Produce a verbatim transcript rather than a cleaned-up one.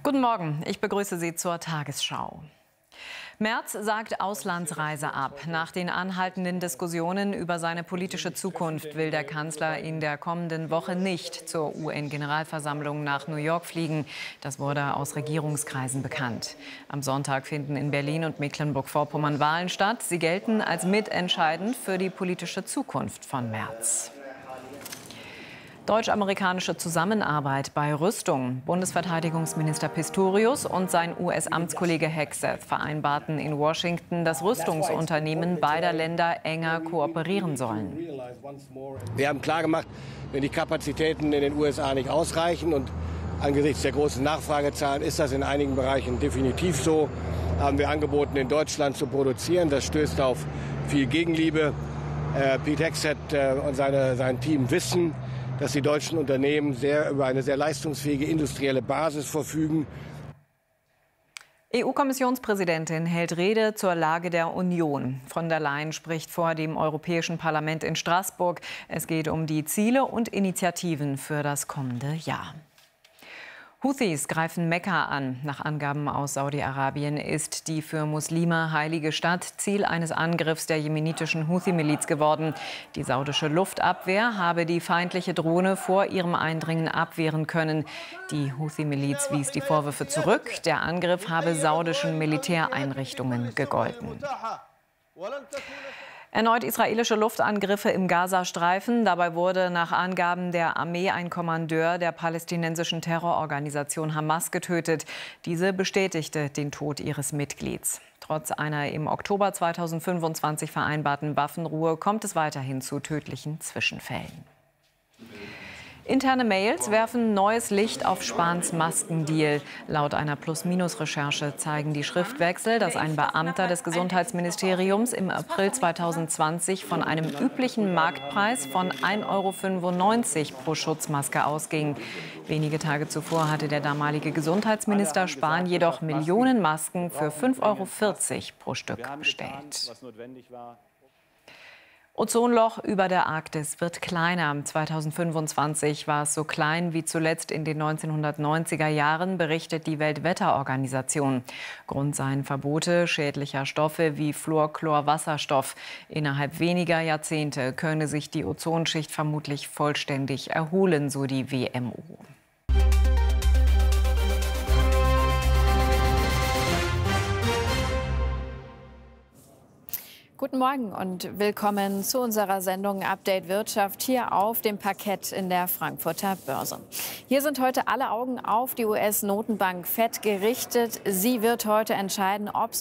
Guten Morgen, ich begrüße Sie zur Tagesschau. Merz sagt Auslandsreise ab. Nach den anhaltenden Diskussionen über seine politische Zukunft will der Kanzler in der kommenden Woche nicht zur U N-Generalversammlung nach New York fliegen. Das wurde aus Regierungskreisen bekannt. Am Sonntag finden in Berlin und Mecklenburg-Vorpommern Wahlen statt. Sie gelten als mitentscheidend für die politische Zukunft von Merz. Deutsch-amerikanische Zusammenarbeit bei Rüstung. Bundesverteidigungsminister Pistorius und sein U S-Amtskollege Hegseth vereinbarten in Washington, dass Rüstungsunternehmen beider Länder enger kooperieren sollen. Wir haben klargemacht, wenn die Kapazitäten in den U S A nicht ausreichen und angesichts der großen Nachfragezahlen ist das in einigen Bereichen definitiv so, haben wir angeboten, in Deutschland zu produzieren. Das stößt auf viel Gegenliebe. Äh, Pete Hegseth äh, und seine, sein Team wissen, dass die deutschen Unternehmen sehr, über eine sehr leistungsfähige industrielle Basis verfügen. E U-Kommissionspräsidentin hält Rede zur Lage der Union. Von der Leyen spricht vor dem Europäischen Parlament in Straßburg. Es geht um die Ziele und Initiativen für das kommende Jahr. Houthis greifen Mekka an. Nach Angaben aus Saudi-Arabien ist die für Muslime heilige Stadt Ziel eines Angriffs der jemenitischen Houthi-Miliz geworden. Die saudische Luftabwehr habe die feindliche Drohne vor ihrem Eindringen abwehren können. Die Houthi-Miliz wies die Vorwürfe zurück. Der Angriff habe saudischen Militäreinrichtungen gegolten. Erneut israelische Luftangriffe im Gazastreifen. Dabei wurde nach Angaben der Armee ein Kommandeur der palästinensischen Terrororganisation Hamas getötet. Diese bestätigte den Tod ihres Mitglieds. Trotz einer im Oktober zweitausendfünfundzwanzig vereinbarten Waffenruhe kommt es weiterhin zu tödlichen Zwischenfällen. Interne Mails werfen neues Licht auf Spahns Maskendeal. Laut einer Plus-Minus-Recherche zeigen die Schriftwechsel, dass ein Beamter des Gesundheitsministeriums im April zweitausendzwanzig von einem üblichen Marktpreis von ein Euro fünfundneunzig pro Schutzmaske ausging. Wenige Tage zuvor hatte der damalige Gesundheitsminister Spahn jedoch Millionen Masken für fünf Euro vierzig pro Stück bestellt. Ozonloch über der Arktis wird kleiner. zweitausendfünfundzwanzig war es so klein wie zuletzt in den neunzehnhundertneunziger Jahren, berichtet die Weltwetterorganisation. Grund seien Verbote schädlicher Stoffe wie Fluorchlorwasserstoff. Innerhalb weniger Jahrzehnte könne sich die Ozonschicht vermutlich vollständig erholen, so die W M O. Guten Morgen und willkommen zu unserer Sendung Update Wirtschaft hier auf dem Parkett in der Frankfurter Börse. Hier sind heute alle Augen auf die U S-Notenbank Fed gerichtet. Sie wird heute entscheiden, ob sie